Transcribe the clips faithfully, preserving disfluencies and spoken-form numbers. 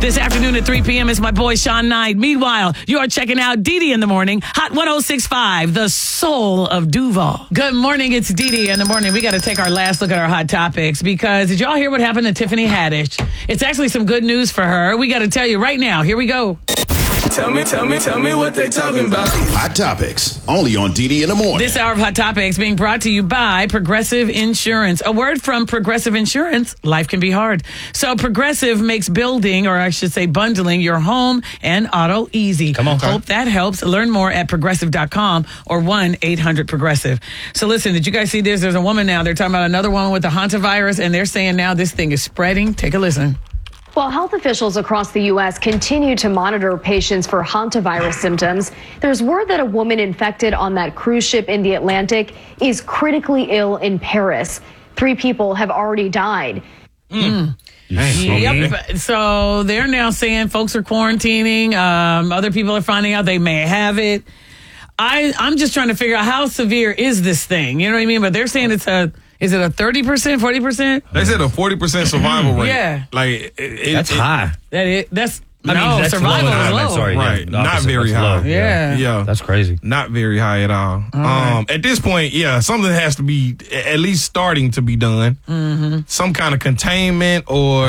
This afternoon at three p.m. is my boy Sean Knight. Meanwhile, you're checking out Dee Dee in the morning. Hot one oh six point five, the soul of Duval. Good morning, it's Dee Dee in the morning. We got to take our last look at our hot topics because did y'all hear what happened to Tiffany Haddish? It's actually some good news for her. We got to tell you right now. Here we go. Tell me, tell me, tell me what they talking about. Hot Topics, only on Dee Dee in the morning. This hour of Hot Topics being brought to you by Progressive Insurance. A word from Progressive Insurance, life can be hard. So Progressive makes building, or I should say bundling, your home and auto easy. Come on, Carl. Hope that helps. Learn more at progressive dot com or one eight hundred progressive. So listen, did you guys see this? There's a woman now. They're talking about another woman with the hantavirus, and they're saying now this thing is spreading. Take a listen. While health officials across the U S continue to monitor patients for hantavirus symptoms, there's word that a woman infected on that cruise ship in the Atlantic is critically ill in Paris. Three people have already died. Mm. Yep. So they're now saying folks are quarantining. Um, other people are finding out they may have it. I, I'm just trying to figure out how severe is this thing? You know what I mean? But they're saying it's a... Is it a thirty percent, forty percent? They said a forty percent survival rate. Yeah. Like, it, it, that's it, high. That is, that's, I mean, no, that's survival low. is low. I meant, sorry, Right. yeah, Not very that's high. low. Yeah. Yeah. That's crazy. Not very high at all. all Um, right. At this point, yeah, something has to be at least starting to be done. Mm-hmm. Some kind of containment or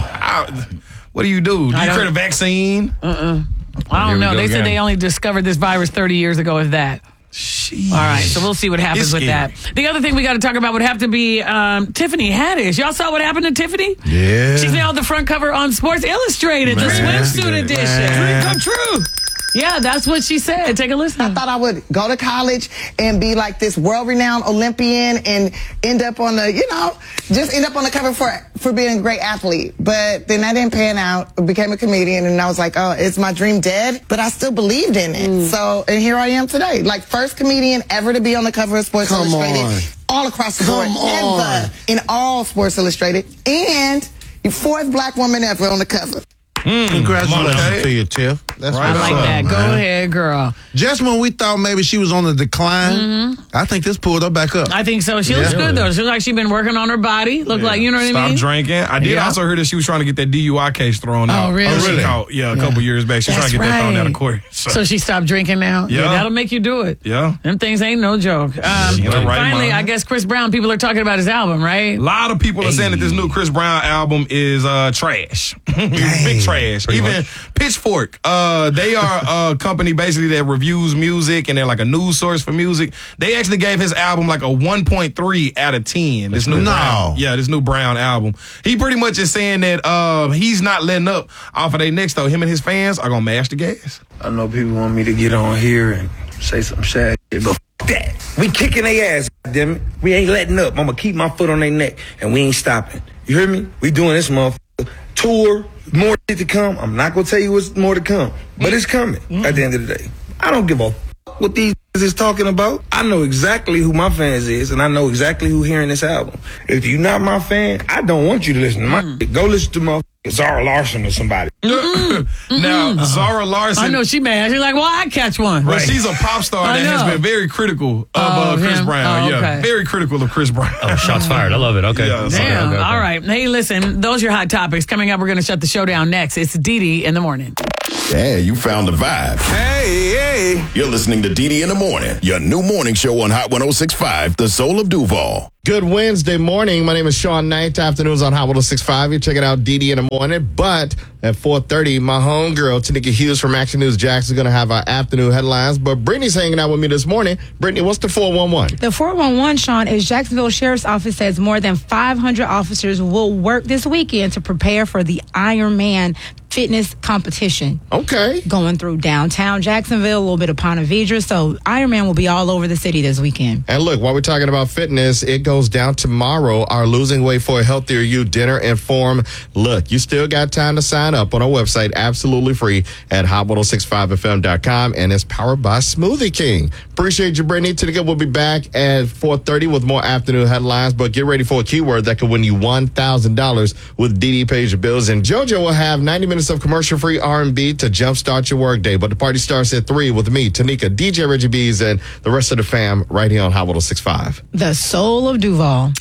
I, what do you do? Do I you don't- create a vaccine? Uh-uh. I Here don't we know. go They said again. they only discovered this virus thirty years ago, if that. Sheesh. All right, so we'll see what happens It's with scary. that. The other thing we got to talk about would have to be um, Tiffany Haddish. Y'all saw what happened to Tiffany? Yeah. She's now on the front cover on Sports Illustrated, the Man. swimsuit edition. Man. Dream come true. Yeah, that's what she said. Take a listen. I thought I would go to college and be like this world-renowned Olympian and end up on the, you know, just end up on the cover for for being a great athlete. But then that didn't pan out. I became a comedian, and I was like, oh, is my dream dead? But I still believed in it. So, and here I am today. Like, first comedian ever to be on the cover of Sports Come Illustrated. on. All across the board. Come on. Ever. In all Sports Illustrated. And the fourth black woman ever on the cover. Mm, Congratulations okay. to you, Tiff. That's I what's like up, that. Go man. ahead, girl. Just when we thought maybe she was on the decline, I think this pulled her back up. I think so. She looks Yeah. good, though. She looks like she's been working on her body. Look like, you know what Stop I mean? drinking. I did Yeah. also hear that she was trying to get that D U I case thrown out. Oh, really? That she Oh, really? caught, yeah, a couple years back. She's That's trying to get that thrown right. out of court. So, So she stopped drinking now? Yeah. That'll make you do it. yeah. Them things ain't no joke. Um, She in her right finally, mind. I guess Chris Brown, people are talking about his album, right? A lot of people are saying that this new Chris Brown album is uh, trash. Big trash. Even Pitchfork, uh, they are a company basically that reviews music and they're like a news source for music. They actually gave his album like a one point three out of ten. This new No. Brown, yeah, this new Brown album. He pretty much is saying that uh, he's not letting up off of their next though. Him and his fans are gonna mash the gas. I know people want me to get on here and say some sad shit, but f- that. We kicking their ass, damn it. We ain't letting up. I'm gonna keep my foot on their neck, and we ain't stopping. You hear me? We doing this motherfucker. Tour, more shit to come. I'm not gonna tell you what's more to come, but it's coming at the end of the day. I don't give a f- what these is talking about. I know exactly who my fans is, and I know exactly who hearing this album. If you're not my fan, I don't want you to listen to my shit. Go listen to my Zara Larson or somebody. Now, Zara Larson. I know she mad. She's like, well, I catch one. Well, she's a pop star I that has know. been very critical of Oh, uh, Chris him? Brown. Oh, Yeah, okay. very critical of Chris Brown. Oh, shots fired. I love it. Okay. Yeah, so- Damn. Okay, okay. All right. Hey, listen, those are your hot topics. Coming up, we're going to shut the show down next. It's Dee Dee in the morning. Yeah, you found the vibe. Hey, hey. You're listening to Dee Dee in the morning, your new morning show on Hot one oh six point five, the soul of Duval. Good Wednesday morning. My name is Sean Knight. Afternoons on Hot one oh six point five. You're checking out Dee Dee in the morning. But at four thirty, my homegirl, Tanika Hughes from Action News Jax, is going to have our afternoon headlines. But Brittany's hanging out with me this morning. Brittany, what's the four one one? The four one one, Sean, is Jacksonville Sheriff's Office says more than five hundred officers will work this weekend to prepare for the Ironman fitness competition Okay. going through downtown Jacksonville, a little bit of Ponte Vedra. So Ironman will be all over the city this weekend. And look, while we're talking about fitness, it goes down tomorrow, our Losing Weight for a Healthier You dinner and forum. Look, you still got time to sign up on our website, absolutely free at hot ten sixty-five f m dot com, and it's powered by Smoothie King. Appreciate you, Brittany. Tanika will be back at four thirty with more afternoon headlines, but get ready for a keyword that could win you one thousand dollars with Dee Dee Pays Your Bills. And JoJo will have ninety minutes of commercial-free R and B to jumpstart your workday. But the party starts at three with me, Tanika, D J Reggie B's, and the rest of the fam right here on Hot ten sixty-five. The soul of Duval.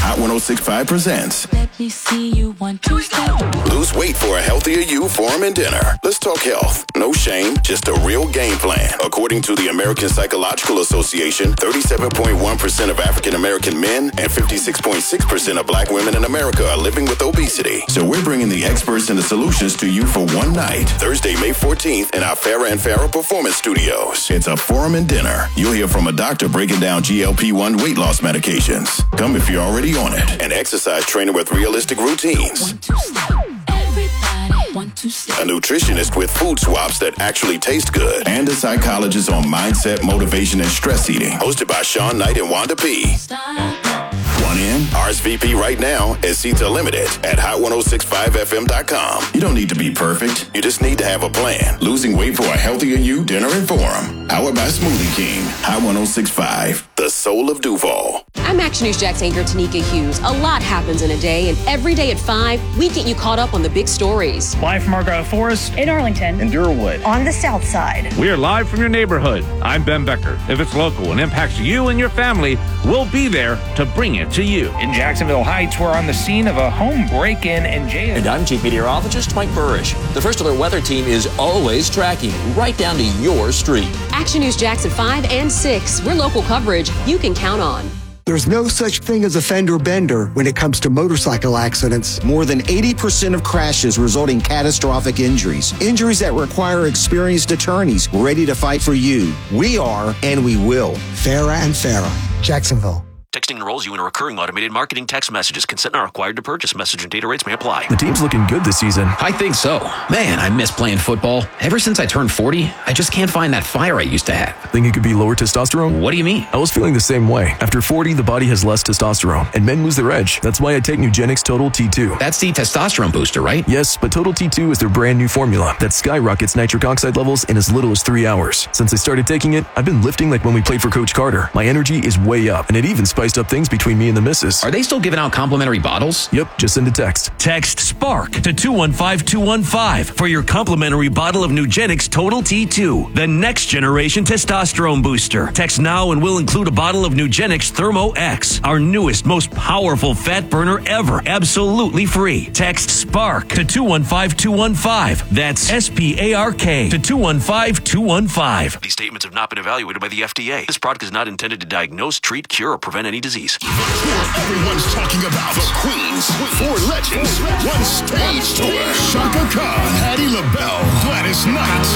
Hot one oh six point five presents Let me see you one, two, step. Lose Weight for a Healthier You Forum and Dinner. Let's talk health. No shame, just a real game plan. According to the American Psychological Association, thirty-seven point one percent of African American men and fifty-six point six percent of black women in America are living with obesity. So we're bringing the experts and the solutions to you for one night, Thursday, May fourteenth in our Farrah and Farrah Performance Studios. It's a forum and dinner. You'll hear from a doctor breaking down G L P one weight loss medications. Come if you're already on it. An exercise trainer with realistic routines. One, two, step. Everybody, one, two, step. A nutritionist with food swaps that actually taste good. And a psychologist on mindset, motivation, and stress eating. Hosted by Sean Knight and Wanda P. Stop. Want in? R S V P right now as seats are limited at hot ten sixty-five F M dot com. You don't need to be perfect. You just need to have a plan. Losing weight for a healthier you, dinner and forum. Powered by Smoothie King. Hot ten sixty-five, the soul of Duval. I'm Action News Jax anchor Tanika Hughes. A lot happens in a day, and every day at five, we get you caught up on the big stories. Live from Argyle Forest, in Arlington, in Durwood, on the south side. We are live from your neighborhood. I'm Ben Becker. If it's local and impacts you and your family, we'll be there to bring it to you. In Jacksonville Heights, we're on the scene of a home break-in and jail. And I'm Chief Meteorologist Mike Burrish. The First Alert Weather Team is always tracking right down to your street. Action News Jax at five and six. We're local coverage you can count on. There's no such thing as a fender bender when it comes to motorcycle accidents. More than eighty percent of crashes result in catastrophic injuries. Injuries that require experienced attorneys ready to fight for you. We are, and we will. Farrah and Farrah, Jacksonville. Texting enrolls you in a recurring automated marketing text messages. Consent not required to purchase. Message and data rates may apply. The team's looking good this season. I think so. Man, I miss playing football. Ever since I turned forty, I just can't find that fire I used to have. Think it could be lower testosterone? What do you mean? I was feeling the same way. After forty, the body has less testosterone, and men lose their edge. That's why I take Nugenix Total T two. That's the testosterone booster, right? Yes, but Total T two is their brand new formula that skyrockets nitric oxide levels in as little as three hours. Since I started taking it, I've been lifting like when we played for Coach Carter. My energy is way up, and it even spiced up things between me and the missus. Are they still giving out complimentary bottles? Yep, just send a text. Text SPARK to two one five two one five for your complimentary bottle of Nugenix Total T two, the next generation testosterone booster. Text now and we'll include a bottle of Nugenix Thermo X, our newest, most powerful fat burner ever, absolutely free. Text SPARK to two one five two one five. That's S P A R K to two one five two one five. These statements have not been evaluated by the F D A. This product is not intended to diagnose, treat, cure, or prevent any disease. Everyone's talking about the Queens, four legends, one stage tour. Shaka Khan, Patti LaBelle, Gladys Knight,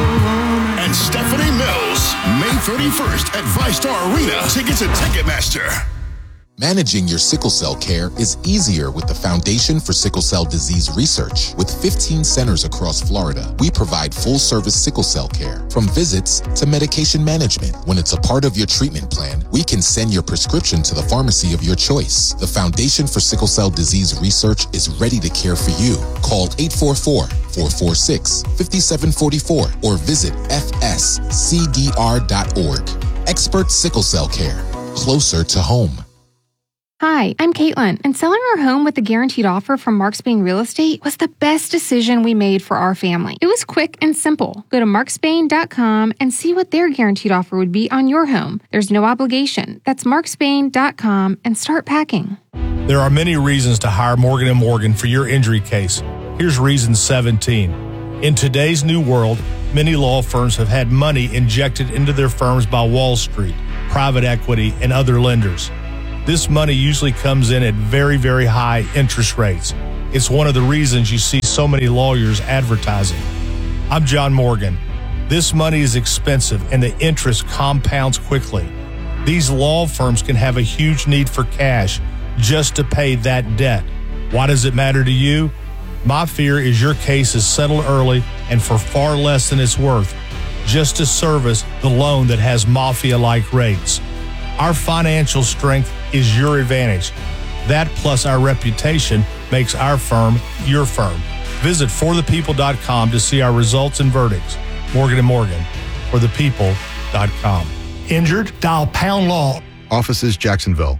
and Stephanie Mills. May thirty-first at VyStar Arena. Tickets at Ticketmaster. Managing your sickle cell care is easier with the Foundation for Sickle Cell Disease Research. With fifteen centers across Florida, we provide full-service sickle cell care, from visits to medication management. When it's a part of your treatment plan, we can send your prescription to the pharmacy of your choice. The Foundation for Sickle Cell Disease Research is ready to care for you. Call eight four four, four four six, five seven four four or visit f s c d r dot org. Expert sickle cell care, closer to home. Hi, I'm Caitlin, and selling our home with a guaranteed offer from Marks Bain Real Estate was the best decision we made for our family. It was quick and simple. Go to marks bain dot com and see what their guaranteed offer would be on your home. There's no obligation. That's marks bain dot com and start packing. There are many reasons to hire Morgan and Morgan for your injury case. Here's reason seventeen. In today's new world, many law firms have had money injected into their firms by Wall Street, private equity, and other lenders. This money usually comes in at very, very high interest rates. It's one of the reasons you see so many lawyers advertising. I'm John Morgan. This money is expensive and the interest compounds quickly. These law firms can have a huge need for cash just to pay that debt. Why does it matter to you? My fear is your case is settled early and for far less than it's worth, just to service the loan that has mafia-like rates. Our financial strength is your advantage. That plus our reputation makes our firm your firm. Visit for the people dot com to see our results and verdicts. Morgan and Morgan, for the people dot com. Injured? Dial pound law. Offices Jacksonville.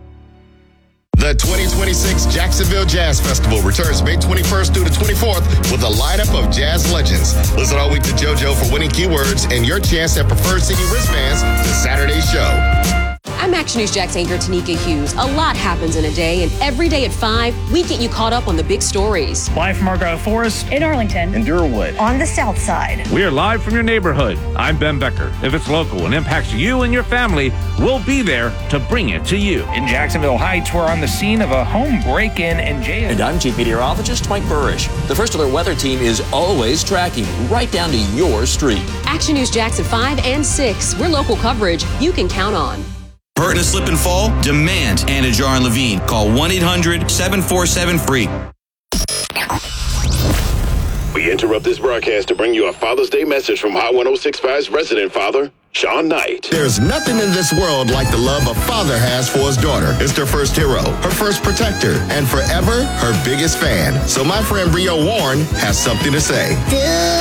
The twenty twenty-six Jacksonville Jazz Festival returns May twenty-first through the twenty-fourth with a lineup of jazz legends. Listen all week to JoJo for winning keywords and your chance at Preferred City wristbands to Saturday's show. I'm I'm Action News Jax anchor Tanika Hughes. A lot happens in a day, and every day at five, we get you caught up on the big stories. Live from Argyle Forest, in Arlington, in Durwood, on the south side. We are live from your neighborhood. I'm Ben Becker. If it's local and impacts you and your family, we'll be there to bring it to you. In Jacksonville Heights, we're on the scene of a home break-in and jail. And I'm Chief Meteorologist Mike Burrish. The First Alert Weather Team is always tracking right down to your street. Action News Jax at five and six. We're local coverage you can count on. Hurt in a slip and fall? Demand Anajar and Levine. Call one eight hundred seven four seven free. We interrupt this broadcast to bring you a Father's Day message from Hot one oh six point five's resident father, Sean Knight. There's nothing in this world like the love a father has for his daughter. It's their first hero, her first protector, and forever her biggest fan. So my friend Rio Warren has something to say. Good